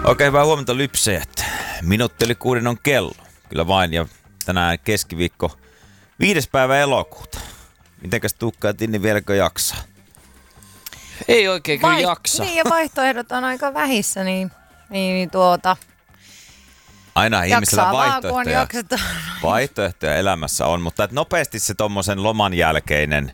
Oikein hyvää huomenta lypsejät. Minuutti yli 6 on kello. Kyllä vain, ja tänään keskiviikko 5. päivä elokuuta. Mitenkäs Tuukka ja Tinni vieläkö jaksaa? Ei oikein kyllä jaksa. Niin, ja vaihtoehdot on aika vähissä, niin Aina ihmisellä vaihtoehtoja. Vaihtoehtoja elämässä on, mutta et nopeasti se tommosen loman jälkeinen,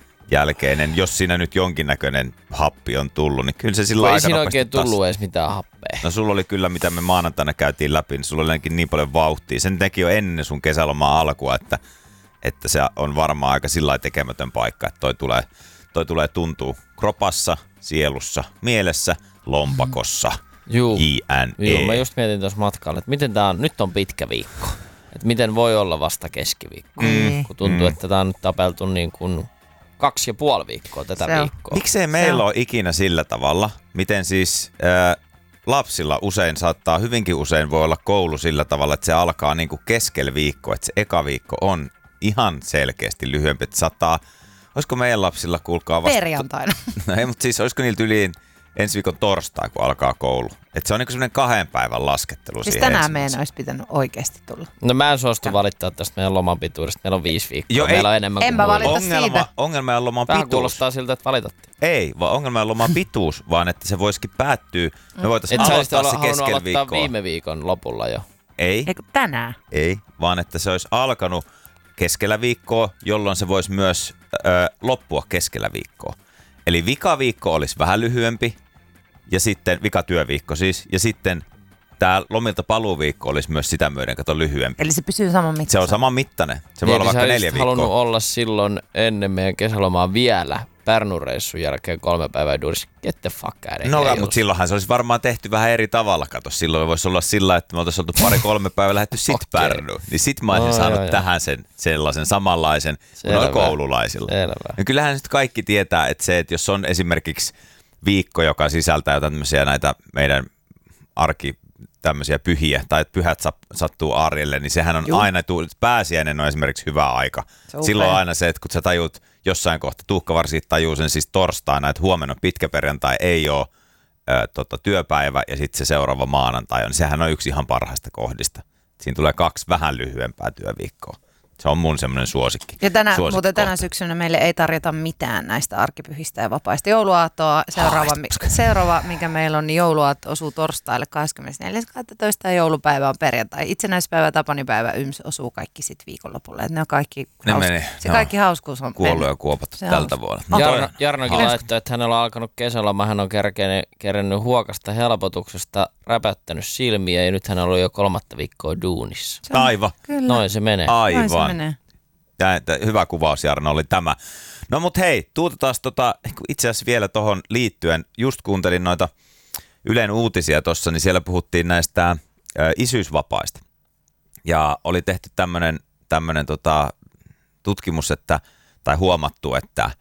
jos siinä nyt jonkinnäköinen happi on tullut, niin kyllä se sillä aika nopeasti. Ei siinä oikein tullut edes mitään happea. No sulla oli kyllä, mitä me maanantaina käytiin läpi, niin sulla oli niin paljon vauhtia. Sen teki jo ennen sun kesälomaa alkua, että se on varmaan aika sillä lailla tekemätön paikka, että toi tulee tuntuu kropassa, sielussa, mielessä, lompakossa. Juu, JNE. mä just mietin tuossa matkalla, että miten tää on, nyt on pitkä viikko. Että miten voi olla vasta keskiviikko, kun tuntuu, että tää on nyt tapeltu niin kuin 2,5 viikkoa tätä viikkoa. Miksei meillä ole ikinä sillä tavalla, miten siis lapsilla hyvinkin usein voi olla koulu sillä tavalla, että se alkaa niin kuin keskellä viikkoa, että se eka viikko on ihan selkeästi lyhyempi, että olisiko meidän lapsilla kuulkaa vasta... Perjantaina. No ei, mutta siis olisiko niiltä yli ensi viikon torstai, kun alkaa koulu. Että se on niinku semmoinen 2 päivän laskettelu siis siihen. Tänään meidän olisi pitänyt oikeasti tulla. No mä en suostu valittaa tästä meidän loman pituudesta. Meillä on 5 viikkoa. Meillä on enemmän kuin muilla. Ongelma on loman vähän pituus. kuulostaa siltä, että valitattiin. Ei, vaan ongelma on loman pituus, vaan että se voisikin päättyä. Me voitaisiin aloittaa se keskellä viikkoa. Viime viikon lopulla jo. Ei. Eikö tänään? Ei, vaan että se olisi alkanut keskellä viikkoa, jolloin se voisi myös loppua keskellä viikkoa. Eli vikaviikko olisi vähän lyhyempi. Ja sitten vikatyöviikko siis, ja sitten tämä lomilta paluuviikko olisi myös sitä myöden, kato lyhyempi. Eli se pysyy saman mittainen. Se on saman mittainen. Se voi olla vaikka 4 viikkoa. Halunnut olla silloin ennen meidän kesälomaa vielä Pärnu-reissun jälkeen 3 päivää duurissa. Get the fuck out. No, mutta silloinhan se olisi varmaan tehty vähän eri tavalla. Kato, silloin voisi olla sillä, että me oltaisiin oltu 2-3 päivää lähdetty sit Pärnuun. Niin sit mä olisin saanut tähän sellaisen samanlaisen kuin noilla koululaisilla. Ja kyllähän nyt kaikki tietää, että se, että jos on esimerkiksi viikko, joka sisältää jotain tämmöisiä näitä meidän tämmöisiä pyhiä, tai että pyhät sattuu arjelle, niin sehän on aina, pääsiäinen on esimerkiksi hyvä aika. Silloin on aina se, että kun sä tajut jossain kohtaa, Tuukka varsinkin tajuu sen siis torstaina, että huomenna pitkä perjantai ei ole työpäivä ja sitten se seuraava maanantai on. Sehän on yksi ihan parhaista kohdista. Siinä tulee 2 vähän lyhyempää työviikkoa. Se on mun semmoinen suosikki. Ja tänä syksynä meille ei tarjota mitään näistä arkipyhistä ja vapaista. Jouluaattoa seuraava, mikä meillä on, niin jouluaatto osuu torstaille 24.12. ja joulupäivä on perjantai. Itsenäispäivä, tapanipäivä, osuu kaikki sitten viikonlopulle. Ne on kaikki, kaikki hauskuus on kuollut ja kuopattu tältä vuonna. Jarnokin laittoi, että hänellä on alkanut kesäloma, hän on kerennyt huokasta helpotuksesta, räpättänyt silmiä ja nyt hän on ollut jo 3 viikkoa duunissa. Aivan. Kyllä. Noin se menee. Aivan. Hyvä kuvaus, Jarno, oli tämä. No mut hei, taas itse asiassa vielä tohon liittyen, just kuuntelin noita Ylen uutisia tossa, niin siellä puhuttiin näistä isyysvapaista. Ja oli tehty tämmönen tutkimus, tai huomattu, että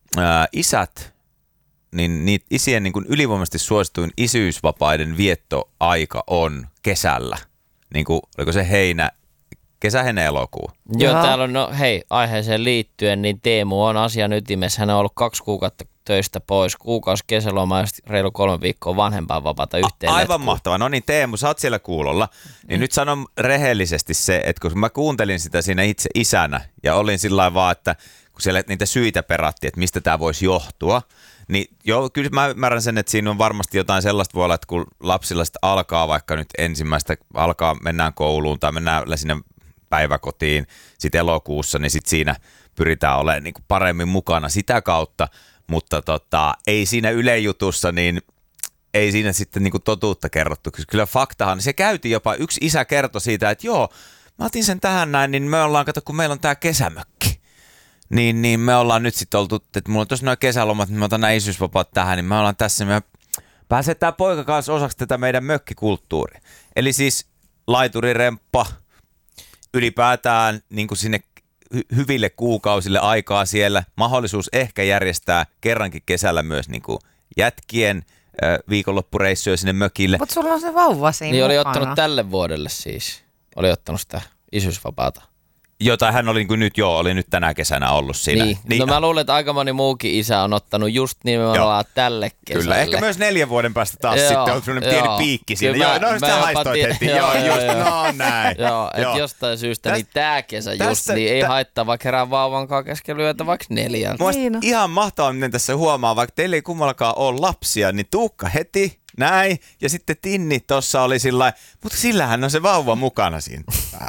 isät, niin isien niin kuin ylivoimaisesti suosituin isyysvapaiden viettoaika on kesällä. Niin kuin, oliko se kesä-heinä-elokuu? Joo, täällä on, aiheeseen liittyen, niin Teemu on asian ytimessä. Hän on ollut 2 kuukautta töistä pois, kuukausi kesälomaa ja reilu 3 viikkoa vanhempainvapaata yhteen. Aivan mahtavaa. No niin, Teemu, sä oot siellä kuulolla. Niin nyt sanon rehellisesti se, että kun mä kuuntelin sitä siinä itse isänä ja olin sillä lailla vaan, että kun siellä niitä syitä perattiin, että mistä tämä voisi johtua, niin joo, kyllä mä ymmärrän sen, että siinä on varmasti jotain sellaista voi olla, että kun lapsilla sitten alkaa vaikka nyt mennään kouluun tai mennään sinne päiväkotiin sitten elokuussa, niin sitten siinä pyritään olemaan niin kuin paremmin mukana sitä kautta, mutta ei siinä Yle-jutussa, niin ei siinä sitten niin kuin totuutta kerrottu. Kyllä faktahan, se käytiin jopa, yksi isä kertoi siitä, että joo, mä otin sen tähän näin, niin me ollaan, kato kun meillä on tää kesämökki, niin me ollaan nyt sitten oltu, että mulla on tuossa nuo kesälomat, niin mä otan nämä isyysvapaat tähän, niin me ollaan tässä, me pääsee tää poika kanssa osaksi tätä meidän mökkikulttuuria. Eli siis laituriremppa, ylipäätään niin kuin sinne hyville kuukausille aikaa siellä, mahdollisuus ehkä järjestää kerrankin kesällä myös niin kuin jätkien viikonloppureissuja sinne mökille. Mutta sulla on se vauva siinä niin mukana. Oli ottanut tälle vuodelle siis, oli ottanut sitä isyysvapaata. jota hän oli niin nyt oli nyt tänä kesänä ollut siinä. Niin. No mä luulen, että aika moni muukin isä on ottanut just nimenomaan tälle kesälle. Kyllä, ehkä myös 4 vuoden päästä taas sitten on sellainen pieni piikki siinä. Joo, sitä haistoit heti. No näin. Joo, että jostain syystä niin tää kesä just niin ei haittaa vaikka herään vauvankaan kesken lyötä vaikka 4. Niin ihan mahtavaa, miten tässä huomaa, vaikka teillä ei kummallakaan ole lapsia, niin Tuukka heti. Näin, ja sitten Tinni tossa oli sillä mutta sillähän on se vauva mukana siinä.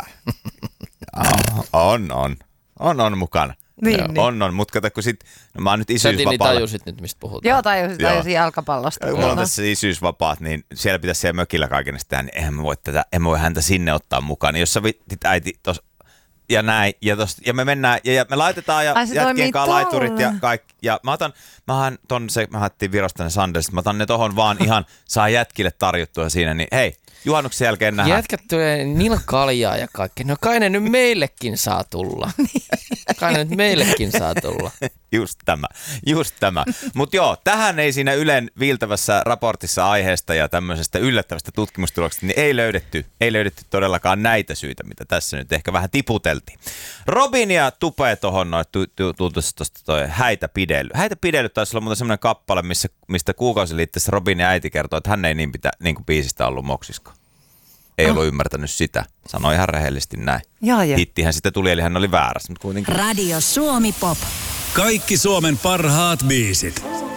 On mukana. Niin. On, mutta kato kun sit, no mä oon nyt isyysvapaalla. Sä Tinni tajusit nyt mistä puhutaan. Joo, tajusin jalkapallosta. Kun mulla on tässä isyysvapaat, niin siellä pitäisi siellä mökillä kaikennesta tehdä, niin en mä voi häntä sinne ottaa mukaan. Niin jos sä vitit äiti tossa ja näin, ja me mennään, ja me laitetaan ja jätkien kanssa laiturit ja kaikki. Ja mä haettiin Virosta ne sandelsit, mä otan ne tohon vaan ihan, saa jätkille tarjottua siinä, niin hei, juhannuksen jälkeen nähdään. Jätkät tulee niin kaljaa ja kaikki, no kai ne nyt meillekin saa tulla. Kai ne nyt meillekin saa tulla. Just tämä. Mutta joo, tähän ei siinä Ylen viiltävässä raportissa aiheesta ja tämmöisestä yllättävästä tutkimustuloksesta, niin ei löydetty todellakaan näitä syitä, mitä tässä nyt ehkä vähän tiputeltiin. Robin ja Tupe tuohon tultuisi tuosta toi Häitä-pidely. Häitä-pidely taisi olla muuten semmoinen kappale, mistä kuukausiliitteessä Robin ja äiti kertoo, että hän ei niin kuin biisistä ollut moksisko. Ei ollut ymmärtänyt sitä. Sanoi ihan rehellisesti näin. Hittihän sitä tuli, eli hän oli väärässä. Mutta kuitenkin. Radio Suomi Pop. Kaikki Suomen parhaat biisit.